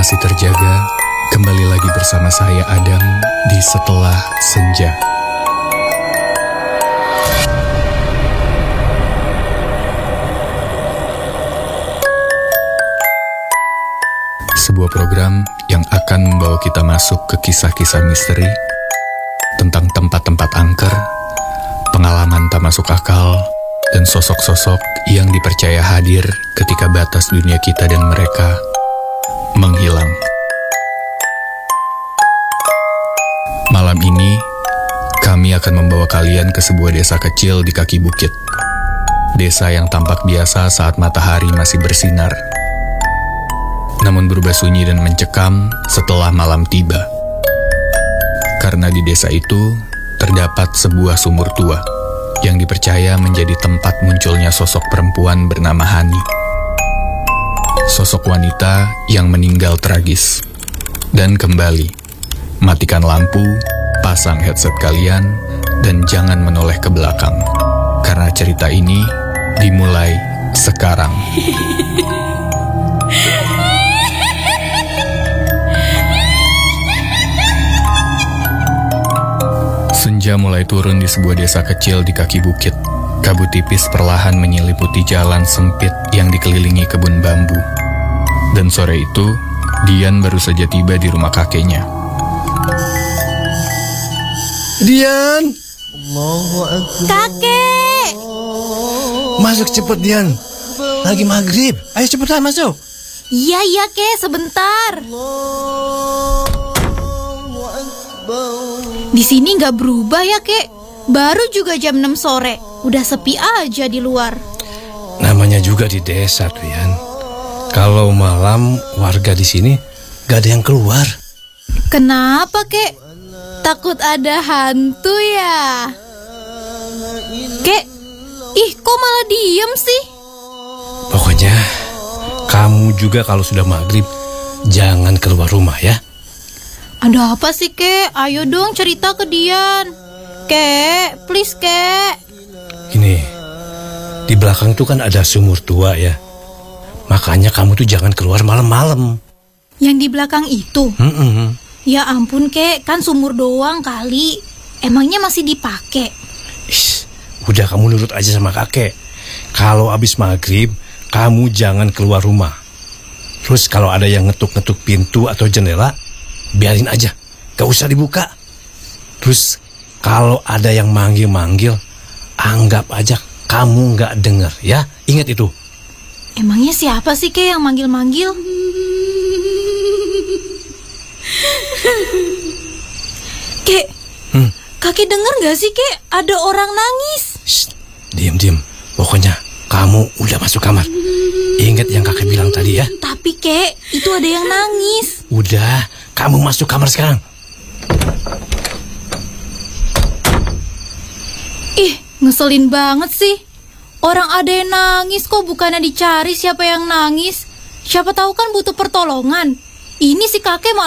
masih terjaga, kembali lagi bersama saya Adam di Setelah Senja. Sebuah program yang akan membawa kita masuk ke kisah-kisah misteri tentang tempat-tempat angker, pengalaman tak masuk akal, dan sosok-sosok yang dipercaya hadir ketika batas dunia kita dan mereka menghilang. Malam ini, kami akan membawa kalian ke sebuah desa kecil di kaki bukit. Desa yang tampak biasa saat matahari masih bersinar, namun berubah sunyi dan mencekam setelah malam tiba. Karena di desa itu terdapat sebuah sumur tua yang dipercaya menjadi tempat munculnya sosok perempuan bernama Hani. Sosok wanita yang meninggal tragis. Dan kembali, matikan lampu, pasang headset kalian, dan jangan menoleh ke belakang. Karena cerita ini dimulai sekarang. Senja mulai turun di sebuah desa kecil di kaki bukit. Kabut tipis perlahan menyeliputi jalan sempit yang dikelilingi kebun bambu. Dan sore itu, Dian baru saja tiba di rumah kakeknya. Dian! Kakek! Masuk cepet, Dian. Lagi maghrib. Ayo cepetan masuk. Iya, Kek, sebentar. Di sini nggak berubah ya, Kek. Baru juga jam 6 sore. Udah sepi aja di luar. Namanya juga di desa, tuh, Dian. Kalau malam warga di sini gak ada yang keluar. Kenapa, Kek? Takut ada hantu ya? Kek, kok malah diem sih? Pokoknya kamu juga kalau sudah maghrib jangan keluar rumah ya. Ada apa sih, Kek? Ayo dong cerita ke Dian. Kek, please, Kek. Ini di belakang tuh kan ada sumur tua ya. Makanya kamu tuh jangan keluar malam-malam. Yang di belakang itu? Ya ampun, Kek, kan sumur doang kali. Emangnya masih dipakai? Udah kamu nurut aja sama kakek. Kalau habis maghrib, kamu jangan keluar rumah. Terus kalau ada yang ngetuk-ngetuk pintu atau jendela, biarin aja, gak usah dibuka. Terus kalau ada yang manggil-manggil, anggap aja kamu gak dengar ya. Ingat itu. Emangnya siapa sih, Kek, yang manggil-manggil? Kek, kakek denger gak sih, Kek? Ada orang nangis. Shh, diam. Pokoknya kamu udah masuk kamar. Ingat yang kakek bilang tadi ya. Tapi, Kek, itu ada yang nangis. Udah, kamu masuk kamar sekarang. Ngeselin banget sih. Orang ada yang nangis kok bukannya dicari siapa yang nangis. Siapa tahu kan butuh pertolongan. Ini si kakek malah